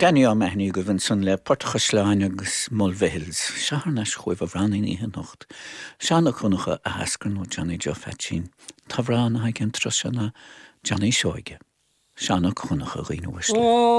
Ganio mehni go bhain san le Portchasláin agus Mulvihils. Seharnas chuibh a bhranin ihe nocht. Seanna chunacha a hascan ó Johnny Jo Fetchin. Tá bhrán haig an trosana Johnny Shoige. Seanna chunacha ghine